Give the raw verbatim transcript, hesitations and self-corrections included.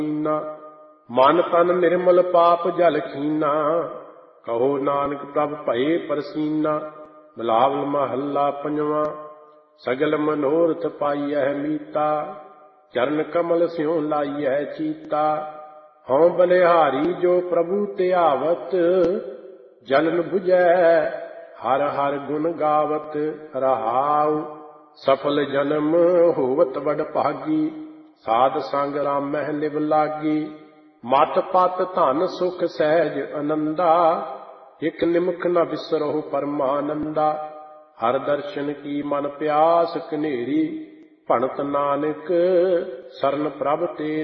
ਕੀਨਾ। ਮਨ ਤਨ ਨਿਰਮਲ ਪਾਪ ਜਲ ਖੀਨਾ। ਕਹੋ ਨਾਨਕ ਪ੍ਰਭ ਭਏ ਪਰਸੀਨਾ। ਬਿਲਾਵਲ ਮਹੱਲਾ ਪੰਜਵਾਂ। ਸਗਲ ਮਨੋਰਥ ਪਾਈਐ ਮੀਤਾ। ਚਰਨ ਕਮਲ ਸਿਉ ਲਾਈਐ ਚੀਤਾ। ਹਉ ਬਲਿਹਾਰੀ ਜੋ ਪ੍ਰਭੂ ਧਿਆਵਤ। ਜਲਨ ਬੁਝੈ ਹਰ ਹਰ ਗੁਣ ਗਾਵਤ। ਰਹਾਉ ਸਫਲ ਜਨਮ ਹੋਵਤ ਵਡ ਭਾਗੀ। ਸਾਧ ਸੰਗ ਰਾਮਹਿ ਲਿਵ ਲਾਗੀ। ਮਤ ਪਤ ਧਨ ਸੁਖ ਸਹਿਜ ਅਨੰਦਾ। ਇਕ ਨਿਮਖ ਨ ਵਿਸਰਹੁ ਪਰਮਾਨੰਦਾ। ਹਰ ਦਰਸ਼ਨ ਕੀ ਮਨ ਪਿਆਸ ਕਨੇਰੀ। ਭਣਤ ਨਾਨਕ ਸਰਨ ਪ੍ਰਭ ਤੇ